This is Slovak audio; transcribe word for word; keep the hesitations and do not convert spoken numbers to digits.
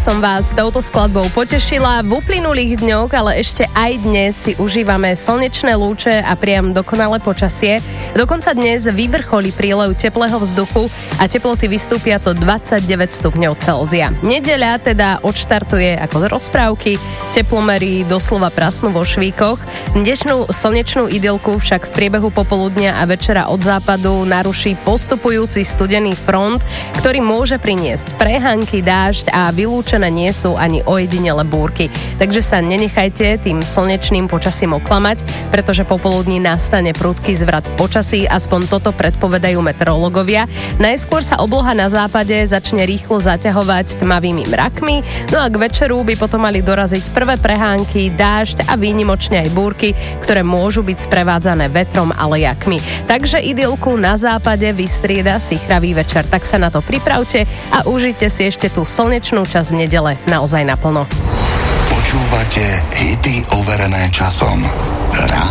som vás touto skladbou potešila. V uplynulých dňoch, ale ešte aj dnes si užívame slnečné lúče a priam dokonalé počasie. Dokonca dnes vyvrcholí prílev teplého vzduchu a teploty vystúpia do dvadsaťdeväť stupňov Celzia. Nedeľa teda odštartuje ako z rozprávky, teplomery doslova prasnú vo švíkoch. Dnešnú slnečnú idylku však v priebehu popoludnia a večera od západu naruší postupujúci studený front, ktorý môže priniesť prehánky, dážď a vylúčené nie sú ani ojedinele búrky. Takže sa nenechajte tým slnečným počasím oklamať, pretože popoludní nastane prudký zvrat v počasí, aspoň toto predpovedajú meteorológovia. Najskôr sa obloha na západe začne rýchlo zaťahovať tmavými mrakmi, no a k večeru by potom mali doraziť prvé prehánky, dážď a výnimočne aj búrky, ktoré môžu byť sprevádzané vetrom a lejakmi. Takže idylku na západe vystrieda sichravý večer, tak sa na to pripravte a užite si ešte tú slnečnú časť nedele naozaj naplno. Počúvate hity overené časom. Rádio